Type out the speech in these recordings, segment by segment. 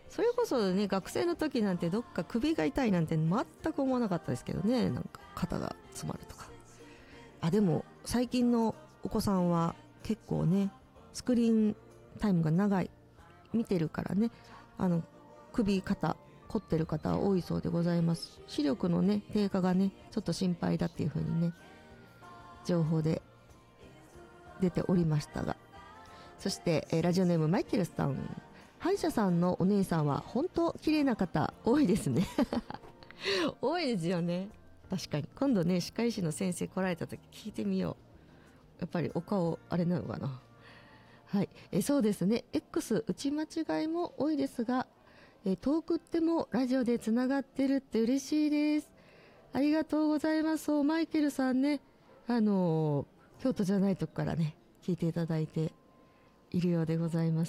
それこそね、学生の時なんてどっか首が痛いなんて全く思わなかったですけどね。なんか肩が詰まるとか。でも最近のお子さんは結構ね、スクリーンタイムが長い、見てるからね、首肩凝ってる方多いそうでございます。視力のね低下がねちょっと心配だっていう風にね情報で出ておりましたが、そして、ラジオネームマイケルさん、歯医者さんのお姉さんは本当綺麗な方多いですね多いですよね。確かに今度ね、歯科医師の先生来られた時聞いてみよう。やっぱりお顔あれなのかな。はい、そうですね。 X 打ち間違いも多いですが、遠くってもラジオでつながってるって嬉しいです。ありがとうございます。そう、マイケルさんね、京都じゃないとこからね聞いていただいているようでございます。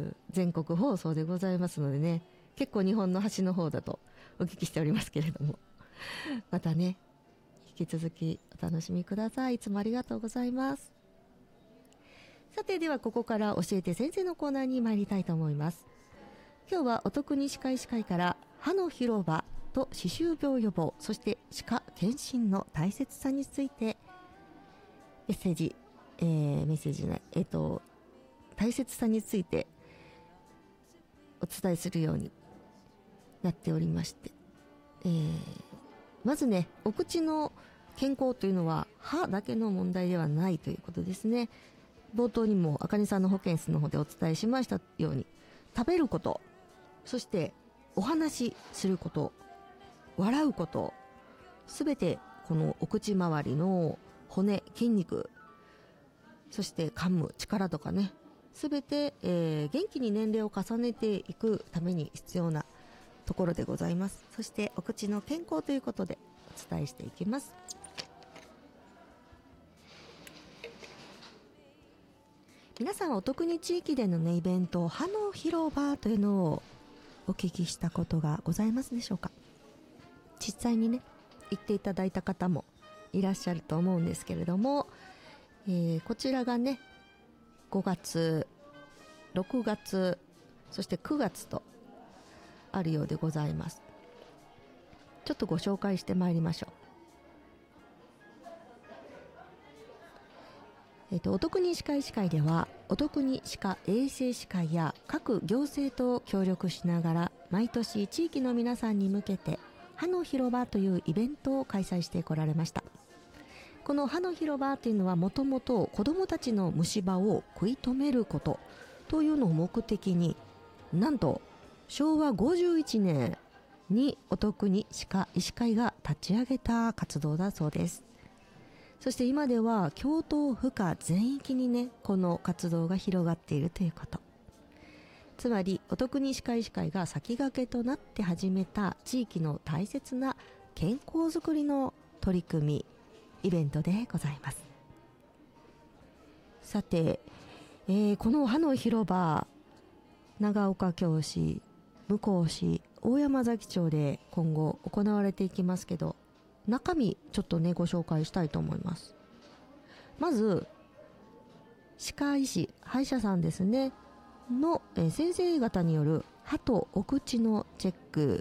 全国放送でございますのでね、結構日本の端の方だとお聞きしておりますけれども、またね引き続きお楽しみください。いつもありがとうございます。さて、ではここから教えて先生のコーナーに参りたいと思います。今日はお得に歯科医師会から歯の広場と歯周病予防、そして歯科検診の大切さについてメッセージね、大切さについてお伝えするようになっておりまして、まずね、お口の健康というのは歯だけの問題ではないということですね。冒頭にもあかねさんの保健室の方でお伝えしましたように、食べること、そしてお話しすること、笑うこと、すべてこのお口周りの骨、筋肉、そして噛む力とかね、すべて、元気に年齢を重ねていくために必要なところでございます。そしてお口の健康ということでお伝えしていきます。皆さんはお得に地域でのね、イベント、歯の広場というのをお聞きしたことがございますでしょうか。実際にね行っていただいた方もいらっしゃると思うんですけれども、こちらがね5月6月そして9月とあるようでございます。ちょっとご紹介してまいりましょう。お得に歯科医師会では、お得に歯科衛生士会や各行政と協力しながら、毎年地域の皆さんに向けて歯の広場というイベントを開催してこられました。この歯の広場というのは、もともと子どもたちの虫歯を食い止めることというのを目的に、なんと昭和51年にお得に歯科医師会が立ち上げた活動だそうです。そして今では京都府下全域にね、この活動が広がっているということ。つまりお得に歯科医師会が先駆けとなって始めた地域の大切な健康づくりの取り組み、イベントでございます。さて、この歯の広場、長岡京市、向日市、大山崎町で今後行われていきますけど、中身ちょっとねご紹介したいと思います。まず歯科医師、歯医者さんですねの、先生方による歯とお口のチェック、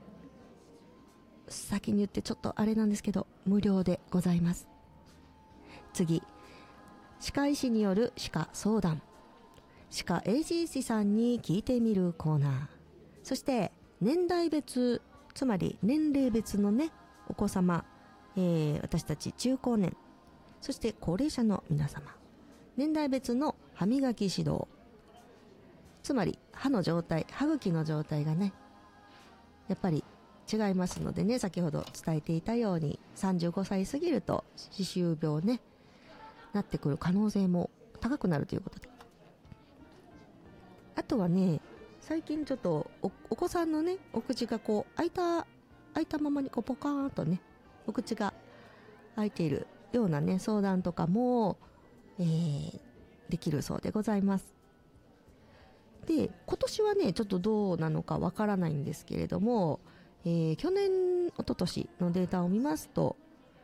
先に言ってちょっとあれなんですけど無料でございます。次、歯科医師による歯科相談、歯科衛生士さんに聞いてみるコーナー、そして年代別、つまり年齢別のねお子様、私たち中高年、そして高齢者の皆様、年代別の歯磨き指導、つまり歯の状態、歯茎の状態がねやっぱり違いますのでね、先ほど伝えていたように35歳過ぎると歯周病ねなってくる可能性も高くなるということで、あとはね、最近ちょっと お子さんのねお口がこう開いたままにこうポカーンとねお口が開いているようなね相談とかも、できるそうでございます。で、今年はねちょっとどうなのかわからないんですけれども、去年一昨年のデータを見ますと、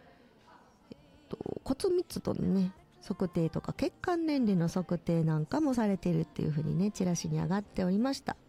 骨密度のね測定とか血管年齢の測定なんかもされているっていうふうにねチラシに上がっておりました。